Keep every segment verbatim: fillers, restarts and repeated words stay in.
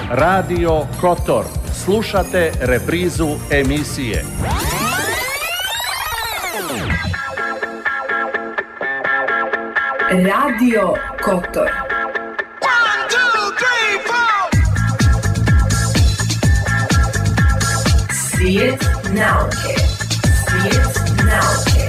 Radio Kotor. Slušate reprizu emisije. Radio Kotor. Svijet nauke. Svijet nauke.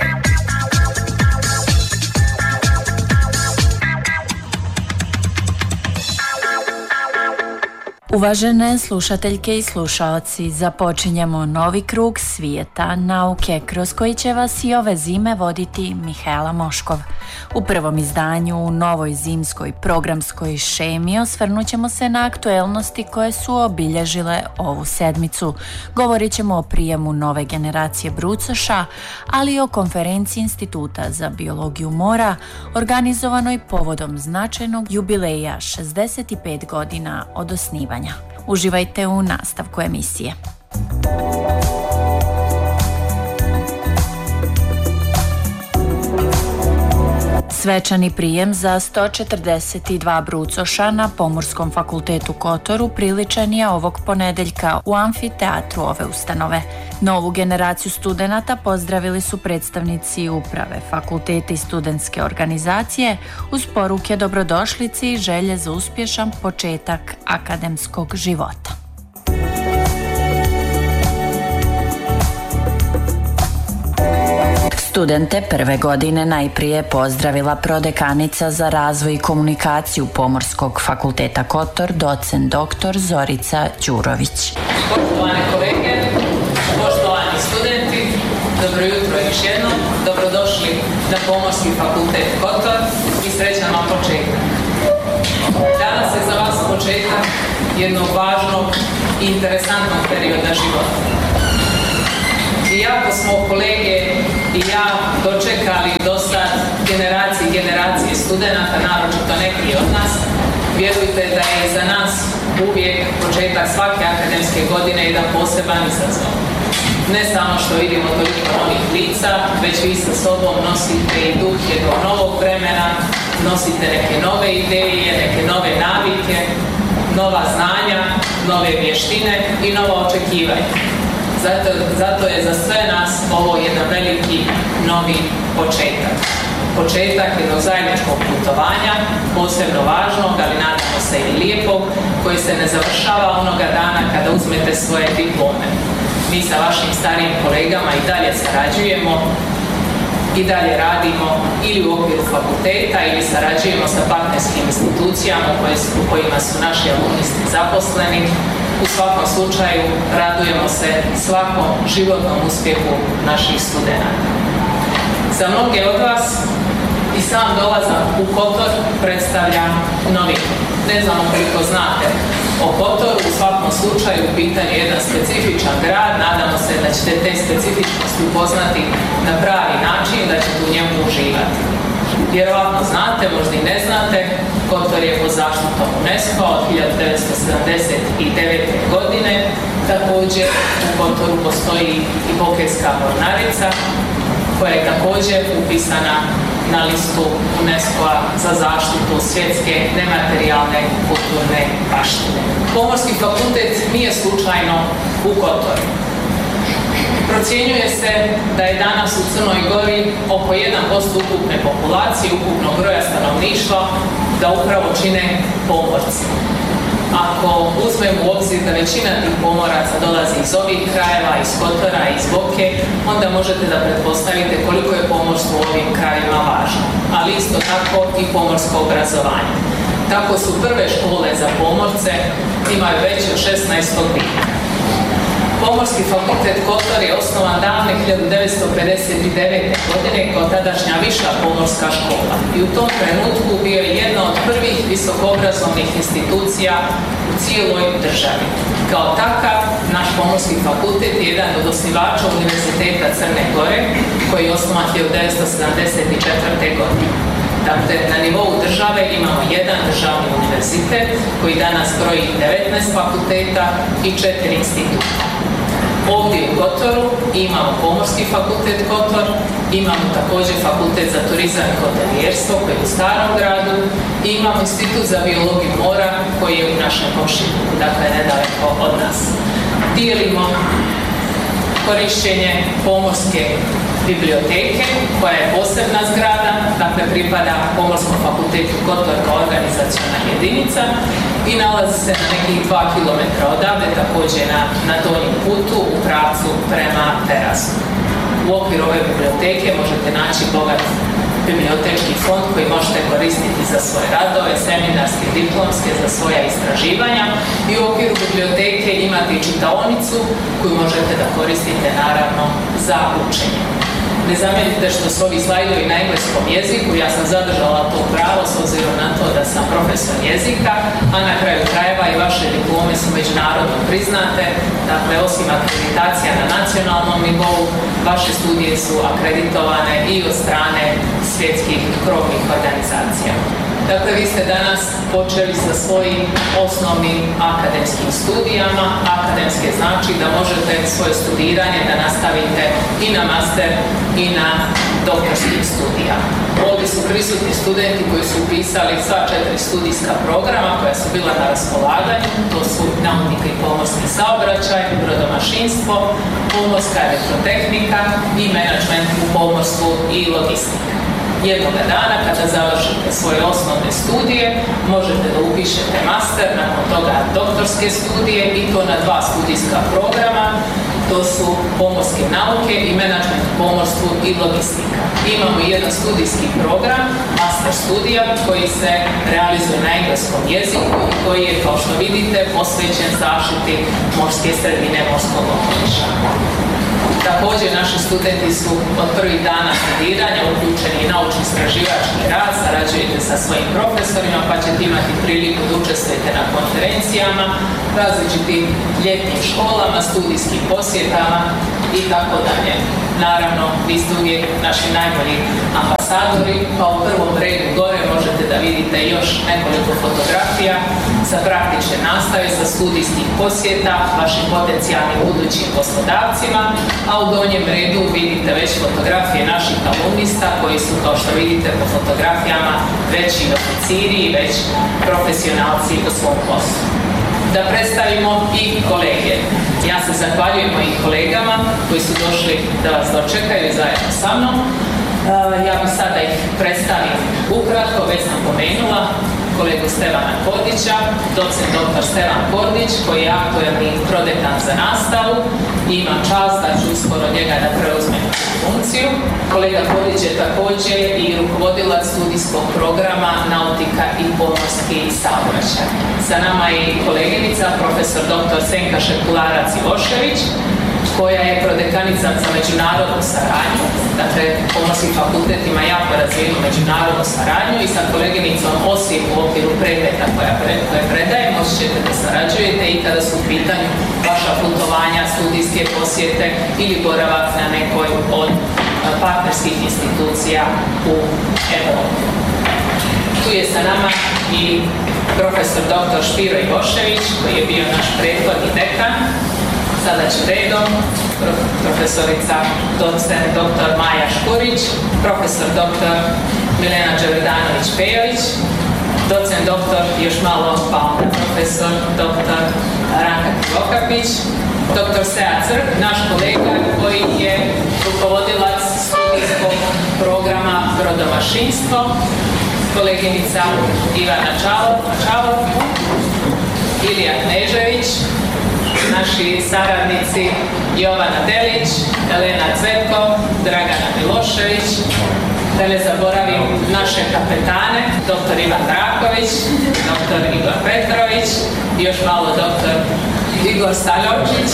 Uvažene slušateljke i slušaoci, započinjemo novi krug svijeta nauke kroz koji će vas i ove zime voditi Mihaela Moškov. U prvom izdanju u novoj zimskoj programskoj šemi osvrnut ćemo se na aktuelnosti koje su obilježile ovu sedmicu. Govorit ćemo o prijemu nove generacije brucoša, ali i o konferenciji Instituta za biologiju mora organizovanoj povodom značajnog jubileja šezdeset pet godina od osnivanja. Uživajte u nastavku emisije. Svečani prijem za sto četrdeset dva brucoša na Pomorskom fakultetu Kotoru priličan je ovog ponedeljka u amfiteatru ove ustanove. Novu generaciju studenata pozdravili su predstavnici uprave, fakulteta i studentske organizacije uz poruke dobrodošlici i želje za uspješan početak akademskog života. Studente prve godine najprije pozdravila prodekanica za razvoj i komunikaciju Pomorskog fakulteta Kotor, docent doktor Zorica Đurović. Poštovane kolege, poštovani studenti, dobro jutro još jednom, dobrodošli na Pomorski fakultet Kotor i srećan vam početak. Danas je za vas početak jednog važnog i interesantnog perioda života. Iako smo kolege i ja dočekali do sad generacije i generacije studenata, naročito neki od nas, vjerujte da je za nas uvijek početak svake akademske godine jedan poseban izazov. Ne samo što vidimo toliko novih lica, već vi sa sobom nosite i duh jednog novog vremena, nosite neke nove ideje, neke nove navike, nova znanja, nove vještine i nova očekivanja. Zato, zato je za sve nas ovo jedan veliki novi početak. Početak jednog zajedničkog putovanja, posebno važnog, ali nadamo se i lijepog, koji se ne završava onoga dana kada uzmete svoje diplome. Mi sa vašim starijim kolegama i dalje sarađujemo, i dalje radimo ili u okviru fakulteta ili sarađujemo sa partnerskim institucijama u kojima su naši alumnisti zaposleni. U svakom slučaju radujemo se svakom životnom uspjehu naših studenata. Za mnoge od vas i sam dolazak u Kotor predstavlja novinu. Ne znamo koliko znate o Kotoru, u svakom slučaju u pitanju je jedan specifičan grad, nadamo se da ćete te specifičnosti upoznati na pravi način, da ćete u njemu uživati. Vjerovatno znate, možda i ne znate, Kotor je pod zaštitom UNESCO od hiljadu devetsto sedamdeset devete. godine. Također u Kotoru postoji i Bokeljska mornarica koja je također upisana na listu UNESCO-a za zaštitu svjetske nematerijalne kulturne baštine. Pomorski fakultet nije slučajno u Kotoru. Procjenjuje se da je danas u Crnoj Gori oko jedan posto ukupne populacije, ukupnog broja stanovništva, da upravo čine pomorci. Ako uzmemo u obzir da većina tih pomoraca dolazi iz ovih krajeva, iz Kotora, iz Boke, onda možete da pretpostavite koliko je pomorstvo u ovim krajevima važno. Ali isto tako i pomorsko obrazovanje. Tako su prve škole za pomorce imaju već od šesnaestog vijeka. Pomorski fakultet Kotor je osnovan davne hiljadu devetsto pedeset devete. godine kao tadašnja viša pomorska škola i u tom trenutku bio je jedna od prvih visokoobrazovnih institucija u cijeloj državi. Kao takav, naš Pomorski fakultet je jedan od osnivača Univerziteta Crne Gore koji je osnovan hiljadu devetsto sedamdeset četvrte. godine. Dakle, na nivou države imamo jedan državni univerzitet koji danas broji devetnaest fakulteta i četiri instituta. Ovdje u Kotoru imamo Pomorski fakultet Kotor, imamo također fakultet za turizam i hotelijerstvo koji je u Starom gradu i imamo Institut za biologiju mora koji je u našem komšiluku, dakle nedaleko od nas. Dijelimo korištenje pomorske biblioteke koja je posebna zgrada, dakle pripada Pomorskom fakultetu Kotor kao organizaciona jedinica i nalazi se na nekih dva kilometra odavde, također na, na donjem putu u pravcu prema terasu. U okviru ove biblioteke možete naći bogat bibliotečki fond koji možete koristiti za svoje radove, seminarske, diplomske, za svoja istraživanja i u okviru biblioteke imate i čitaonicu koju možete da koristite naravno za učenje. Ne zamjerite što su ovi slajdovi na engleskom jeziku, ja sam zadržala to pravo s obzirom na to da sam profesor jezika, a na kraju krajeva i vaše diplome su međunarodno priznate, dakle osim akreditacija na nacionalnom nivou, vaše studije su akreditovane i od strane svjetskih krovnih organizacija. Dakle, vi ste danas počeli sa svojim osnovnim akademskim studijama. Akademske znači da možete svoje studiranje da nastavite i na master i na doktorskim studijama. Ovdje su prisutni studenti koji su upisali sva četiri studijska programa koja su bila na raspolaganju. To su nautika i pomorski saobraćaj, brodomašinstvo, pomorska elektrotehnika i menadžment u pomorstvu i logistika. Jednoga dana kada završite svoje osnovne studije možete da upišete master, nakon toga doktorske studije i to na dva studijska programa. To su pomorske nauke i menadžment u pomorstvu i logistika. Imamo jedan studijski program, master studija, koji se realizuje na engleskom jeziku i koji je, kao što vidite, posvećen zaštiti morske sredine, morskog okoliša. Također, naši studenti su od prvih dana studiranja uključeni i naučno-istraživački rad, sarađujete sa svojim profesorima, pa ćete imati priliku da učestvujete na konferencijama, različitim ljetnim školama, studijskim posjetama i tako dalje. Naravno, vi ste uvijek naši najbolji ambasadori, pa u prvom redu gore možete da vidite još nekoliko fotografija sa praktične nastave, sa studijskih posjeta, vašim potencijalnim budućim poslodavcima, a u donjem redu vidite već fotografije naših alumnista koji su, kao što vidite po fotografijama, veći oficiri i već profesionalci u svom poslu. Da predstavimo i kolege. Ja se zahvaljujem mojim kolegama koji su došli da vas dočekaju zajedno sa mnom. Ja bih sada ih predstavim ukratko, već sam pomenula kolegu Stevana Kordića, docent doktor Stevan Kordić, koji je aktuelni prodekan za nastavu i imam čast da ću uskoro njega da preuzmem funkciju. Kolega Kordić je također i rukovodilac studijskog programa Nautika i pomorski saobraćaj. Sa nama je i koleginica, profesor doktor Senka Šekularac-Ivošević, koja je prodekanica za međunarodnu saradnju, dakle Pomorski fakultet ima jako razvijenu međunarodnu saradnju i sa koleginicom osim u okviru predmeta koja, koje predaje, moći ćete da sarađujete i kada su u pitanju vaša putovanja, studijske posjete ili boravak na nekoj od partnerskih institucija u Evropi. Tu je sa nama i profesor doktor Špiro Ivošević, koji je bio naš prethodni dekan. Sada će redom profesorica docent doktor Maja Škurić, profesor doktor Milena Đevrdanović-Pejović, docent doktor još malo pa onda profesor doktor Ranka Krivokapić, doktor Sead Crk, naš kolega koji je rukovodilac studijskog programa brodomašinstvo, koleginica Ivana Čalov, Ilija Knežević, naši saradnici Jovana Delić, Elena Cvetko, Dragana Milošević, da ne zaboravim naše kapetane, doktor Ivan Draković, doktor Igor Petrović, još malo doktor Igor Staljovčić,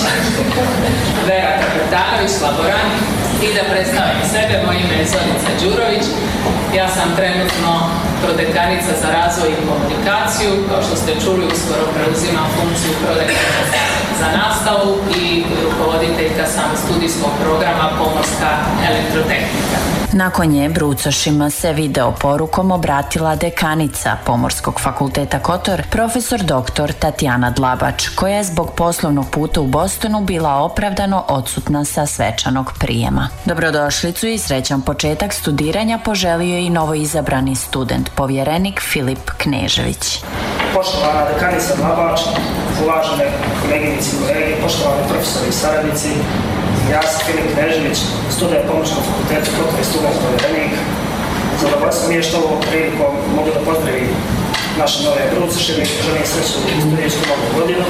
Vera Kapetanović, laborant, i da predstavim sebe, moje ime je Zorica Đurović, ja sam trenutno prodekanica za razvoj i komunikaciju, kao što ste čuli, uskoro preuzimam funkciju prodekanica za za nastavu i rukovoditeljka sam studijskog programa Pomorska elektrotehnika. Nakon nje brucošima se video porukom obratila dekanica Pomorskog fakulteta Kotor, profesor doktor Tatjana Dlabač, koja je zbog poslovnog puta u Bostonu bila opravdano odsutna sa svečanog prijema. Dobrodošlicu i srećan početak studiranja poželio je i novoizabrani student, povjerenik Filip Knežević. Poštovana dekanica Dlabač, uvažene koleginici i kolege, poštovani profesori i saradnici, ja sam Filip Knežević, student Pomorskog fakulteta Kotor i student povjerenik. Zadovoljstvo mi je što ovom prilikom mogu da pozdravim naše nove brucošine i želim sreću u studentsku novu godinu.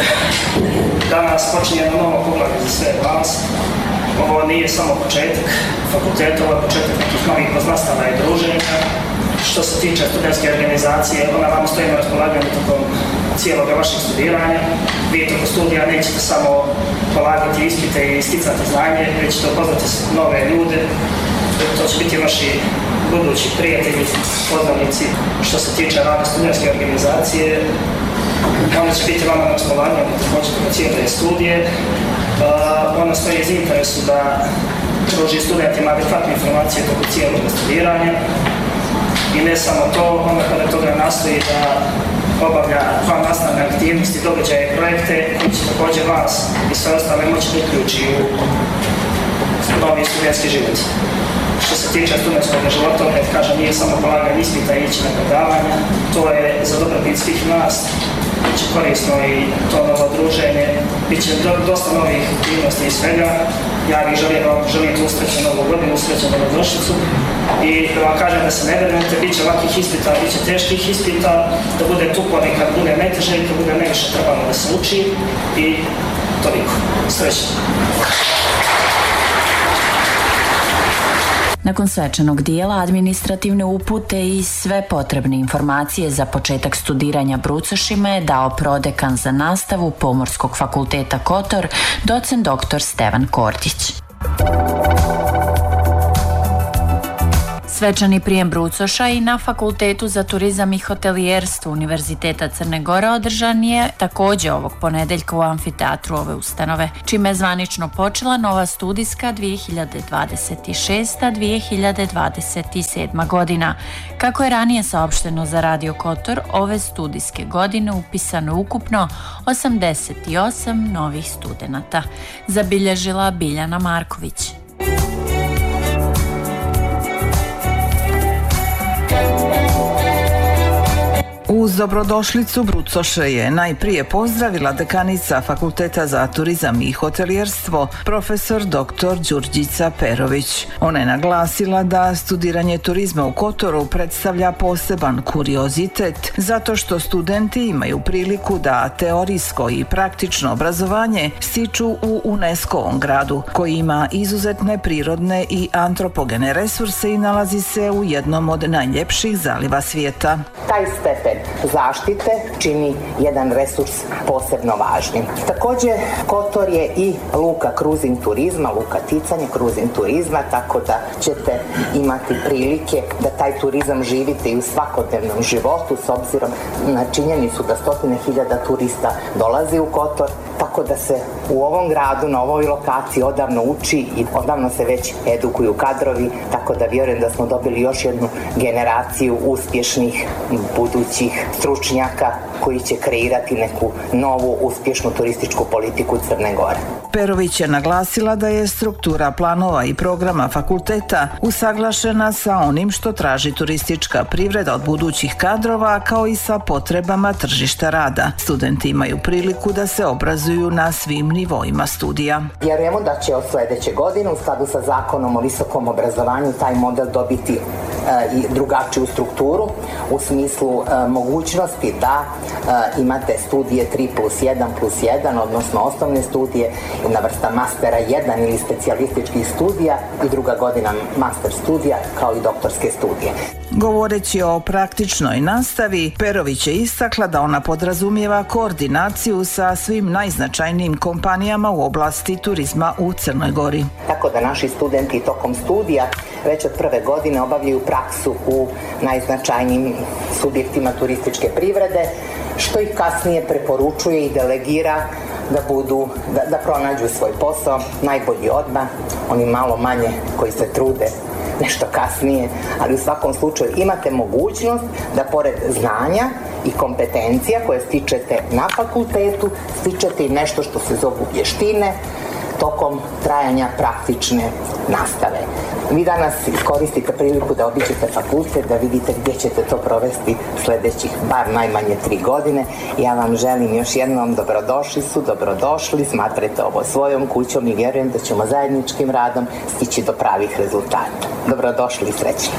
Danas počinje jedno novo poglavlje za sve vas. Ovo nije samo početak fakulteta, ovo je početak nekih novih poznanstava i druženja. Što se tiče studentske organizacije, ona vam stoji na raspolaganju tokom cijelog vašeg studiranja. Vi tokom studija nećete samo polagati ispite i sticati znanje, već ćete upoznati nove ljude. To će biti vaši budući prijatelji, poznanici. Što se tiče rada studentske organizacije, ona će biti vama na raspolaganju također tokom cijele studije. Ona stoji iz interesu da pruži studentima adekvatne informacije tokom cijelog studiranja. I ne samo to, onda kada toga nastoji da obavlja van nastavne aktivnosti, događaje i projekte koji će također vas i sve ostale moći da uključi u novi studentski život. Što se tiče studentskog života, opet kažem, nije samo polaganje ispita i ići na predavanja, to je za dobrobit svih nas, bit će korisno i to novo druženje, bit će dosta novih aktivnosti i svega. Ja bih želim vam želim tu srećnu novu godinu, srećnu dobrodošlicu i da vam kažem da se ne vjerujete, bit će ovakvih ispita, bit će teških ispita, da bude tuponi kad bude najteže i kad bude najviše trebalo da se uči i toliko. Srećno. Nakon svečanog dijela, administrativne upute i sve potrebne informacije za početak studiranja brucošima je dao prodekan za nastavu Pomorskog fakulteta Kotor, docent doktor Stevan Kortić. Svečani prijem brucoša i na Fakultetu za turizam i hotelijerstvo Univerziteta Crne Gore održan je također ovog ponedeljka u amfiteatru ove ustanove, čime je zvanično počela nova studijska dvije hiljade dvadeset šesta dvije hiljade dvadeset sedma godina. Kako je ranije saopšteno za Radio Kotor, ove studijske godine upisano je ukupno osamdeset osam novih studenata, zabilježila Biljana Marković. Uz dobrodošlicu brucoše je najprije pozdravila dekanica Fakulteta za turizam i hotelijerstvo, profesor doktor Đurđica Perović. Ona je naglasila da studiranje turizma u Kotoru predstavlja poseban kuriozitet, zato što studenti imaju priliku da teorijsko i praktično obrazovanje stiču u UNESCO-ovom gradu, koji ima izuzetne prirodne i antropogene resurse i nalazi se u jednom od najljepših zaliva svijeta. Taj stepen zaštite čini jedan resurs posebno važnim. Također, Kotor je i luka kruzing turizma, luka ticanja kruzing turizma, tako da ćete imati prilike da taj turizam živite i u svakodnevnom životu s obzirom na činjenicu da stotine hiljada turista dolazi u Kotor, tako da se u ovom gradu, na ovoj lokaciji odavno uči i odavno se već edukuju kadrovi, tako da vjerujem da smo dobili još jednu generaciju uspješnih budućih stručnjaka koji će kreirati neku novu uspješnu turističku politiku Crne Gore. Perović je naglasila da je struktura planova i programa fakulteta usaglašena sa onim što traži turistička privreda od budućih kadrova, kao i sa potrebama tržišta rada. Studenti imaju priliku da se obrazuju na svim nivoima studija. Vjerujemo da će od sljedeće godine u skladu sa zakonom o visokom obrazovanju taj model dobiti e, i drugačiju strukturu u smislu e, mogućnosti da e, imate studije tri plus jedan plus jedan, odnosno osnovne studije, jedna vrsta mastera jedan ili specijalističkih studija i druga godina master studija kao i doktorske studije. Govoreći o praktičnoj nastavi, Perović je istakla da ona podrazumijeva koordinaciju sa svim najznačajnijim kompanijama u oblasti turizma u Crnoj Gori. Tako da naši studenti tokom studija već od prve godine obavljaju praksu u najznačajnijim subjektima turističke privrede, što ih kasnije preporučuje i delegira da budu, da, da pronađu svoj posao, najbolji odmah, oni malo manje koji se trude nešto kasnije, ali u svakom slučaju imate mogućnost da pored znanja i kompetencija koje stičete na fakultetu, stičete i nešto što se zovu vještine tokom trajanja praktične nastave. Vi danas iskoristite priliku da obiđete fakultet, da vidite gdje ćete to provesti sljedećih bar najmanje tri godine. Ja vam želim još jednom dobrodošli su, dobrodošli, smatrajte ovo svojom kućom i vjerujem da ćemo zajedničkim radom stići do pravih rezultata. Dobrodošli i srećni.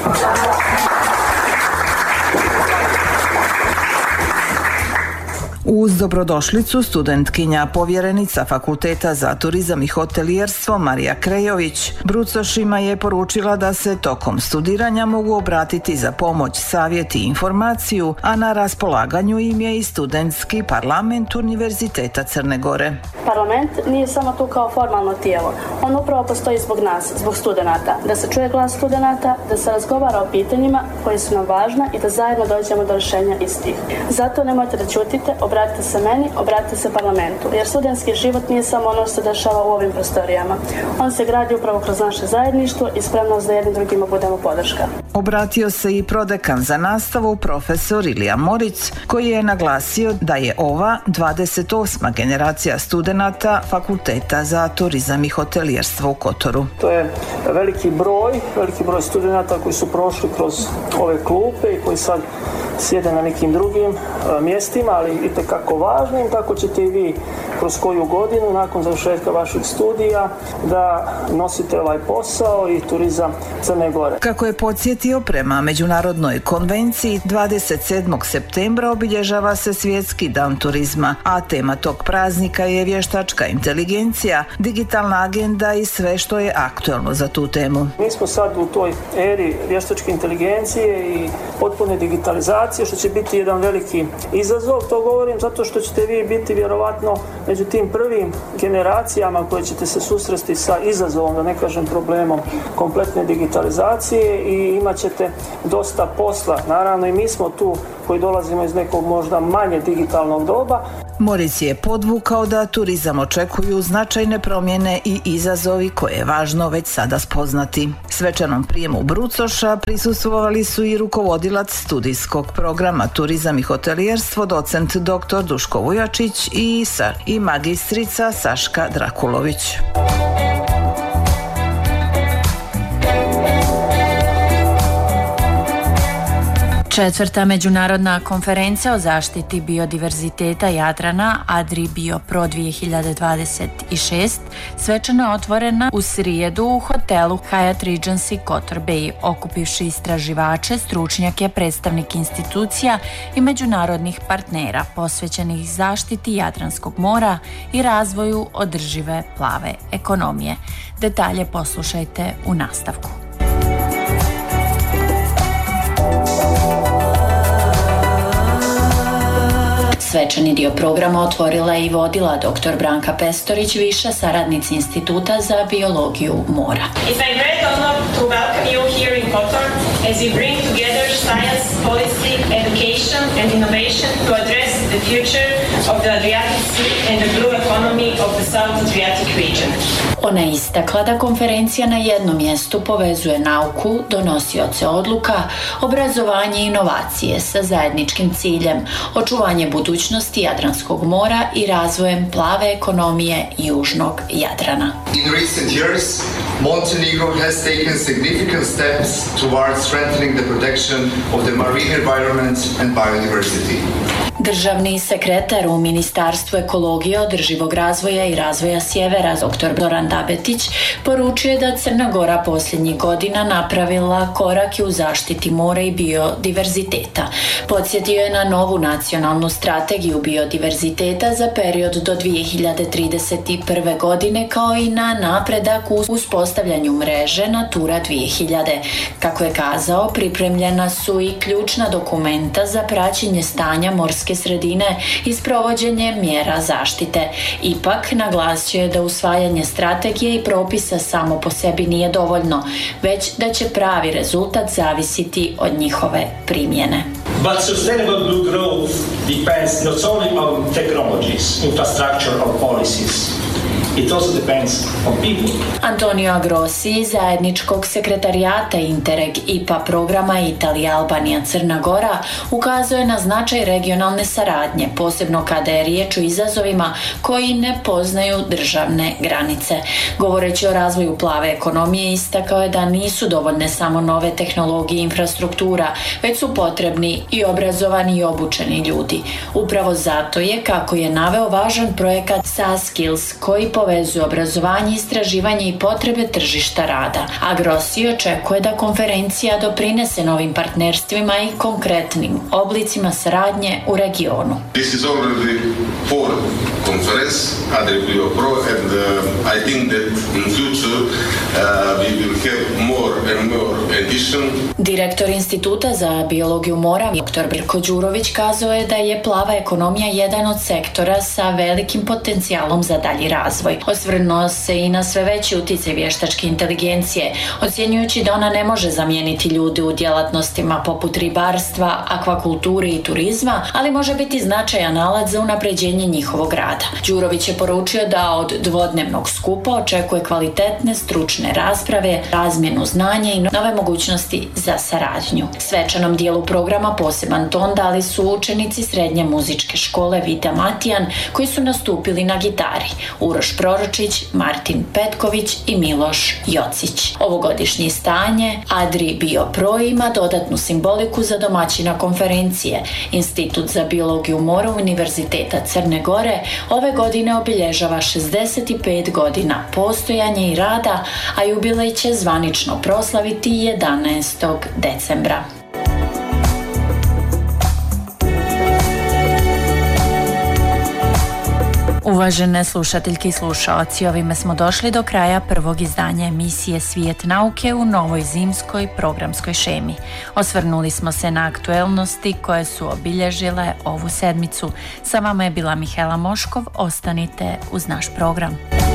Uz dobrodošlicu studentkinja povjerenica Fakulteta za turizam i hotelijerstvo Marija Krejović brucošima je poručila da se tokom studiranja mogu obratiti za pomoć, savjet i informaciju, a na raspolaganju im je i studentski parlament Univerziteta Crne Gore. Parlament nije samo tu kao formalno tijelo. On upravo postoji zbog nas, zbog studenata, da se čuje glas studenata, da se razgovara o pitanjima koji su nam važna i da zajedno dođemo do rješenja istih. Zato nemojte da ćutite, obratite se meni, obratite se parlamentu, jer studentski život nije samo ono što se dešava u ovim prostorijama. On se gradi upravo kroz naše zajedništvo i spremnost da jednim drugima budemo podrška. Obratio se i prodekan za nastavu profesor Ilija Moric, koji je naglasio da je ova dvadeset osma generacija studenata Fakulteta za turizam i hotelijerstvo u Kotoru. To je veliki broj, veliki broj studenata koji su prošli kroz ove klupe i koji sad sjede na nekim drugim uh, mjestima, ali i tekako važnim, tako ćete i vi kroz koju godinu nakon završetka vašeg studija da nosite ovaj posao i turizam Crne Gore. Kako je podsjetio, prema Međunarodnoj konvenciji dvadeset sedmog septembra obilježava se Svjetski dan turizma, a tema tog praznika je vještačka inteligencija, digitalna agenda i sve što je aktualno za tu temu. Mi smo sad u toj eri vještačke inteligencije i potpune digitalizacije, što će biti jedan veliki izazov. To govorim zato što ćete vi biti vjerovatno među tim prvim generacijama koje ćete se susresti sa izazovom, da ne kažem problemom kompletne digitalizacije i imat ćete dosta posla. Naravno i mi smo tu koji dolazimo iz nekog možda manje digitalnog doba. Moric je podvukao da turizam očekuju značajne promjene i izazovi koje je važno već sada spoznati. Svečanom prijemu brucoša prisustvovali su i rukovodilac studijskog programa Turizam i hotelijerstvo, docent doktor Duško Vujačić i, i magistrica Saška Drakulović. Četvrta međunarodna konferencija o zaštiti biodiverziteta Jadrana AdriBio Pro dvije hiljade dvadeset šest svečano je otvorena u srijedu u hotelu Hyatt Regency Kotor Bay, okupivši istraživače, stručnjake, predstavnike institucija i međunarodnih partnera posvećenih zaštiti Jadranskog mora i razvoju održive plave ekonomije. Detalje poslušajte u nastavku. Svečani dio programa otvorila je i vodila doktor Branka Pestorić, viša saradnica Instituta za biologiju mora. It's my great honor to welcome you here in Kotor as we bring together science, policy, education and innovation to address the future of the Adriatic Sea and the blue economy of the South Adriatic region. Ona je istakla da konferencija na jednom mjestu povezuje nauku, donosioce odluka, obrazovanje i inovacije sa zajedničkim ciljem očuvanje budućnosti Jadranskog mora i razvojem plave ekonomije južnog Jadrana. In recent years, Montenegro has taken significant steps towards strengthening the protection of the marine environment and biodiversity. Državni sekretar u Ministarstvu ekologije, održivog razvoja i razvoja sjevera, doktor Doran Dabetić, poručuje da Crna Gora posljednjih godina napravila korake u zaštiti mora i biodiverziteta. Podsjetio je na novu nacionalnu strategiju biodiverziteta za period do dvije hiljade trideset prve. godine, kao i na napredak u uspostavljanju mreže Natura dvije hiljade. Kako je kazao, pripremljena su i ključna dokumenta za praćenje stanja morske sredine i sprovođenje mjera zaštite. Ipak naglasio je da usvajanje strategije i propisa samo po sebi nije dovoljno, već da će pravi rezultat zavisiti od njihove primjene. But sustainable blue growth depends not only on technologies, infrastructure or policies. It also depends on people. Antonio Agrossi iz zajedničkog sekretarijata Interreg I P A programa Italija, Albanija, Crna Gora ukazuje na značaj regionalne saradnje, posebno kada je riječ o izazovima koji ne poznaju državne granice. Govoreći o razvoju plave ekonomije, istakao je da nisu dovoljne samo nove tehnologije i infrastruktura, već su potrebni i obrazovani i obučeni ljudi. Upravo zato je, kako je naveo, važan projekat SaaSkills koji povezuje obrazovanje, istraživanje i potrebe tržišta rada. Agrossi očekuje da konferencija doprinese novim partnerstvima i konkretnim oblicima saradnje u regionu. This is already fourth conference, AdriBio Pro, and uh, I think that in future uh, we will have more and more edition. Direktor Instituta za biologiju mora, doktor Birko Đurović, kazao je da je plava ekonomija jedan od sektora sa velikim potencijalom za dalji razvoj. Osvrnuo se i na sve veći uticaj vještačke inteligencije, ocjenjujući da ona ne može zamijeniti ljude u djelatnostima poput ribarstva, akvakulture i turizma, ali može biti značajan alat za unapređenje njihovog rada. Đurović je poručio da od dvodnevnog skupa očekuje kvalitetne stručne rasprave, razmjenu znanja i nove mogućnosti za saradnju. Svečanom dijelu programa poseban ton dali su učenici srednje muzičke škole Vita Matijan koji su nastupili na gitari. Uroš Proročić, Martin Petković i Miloš Jocić. Ovogodišnje stanje AdriBio Pro ima dodatnu simboliku za domaćina konferencije. Institut za biologiju mora Univerziteta Crne Gore ove godine obilježava šezdeset pet godina postojanja i rada, a jubilej će zvanično proslaviti jedanaestog decembra. Uvažene slušateljke i slušaoci, ovime smo došli do kraja prvog izdanja emisije Svijet nauke u novoj zimskoj programskoj šemi. Osvrnuli smo se na aktuelnosti koje su obilježile ovu sedmicu. Sa vama je bila Mihaela Moškov, ostanite uz naš program.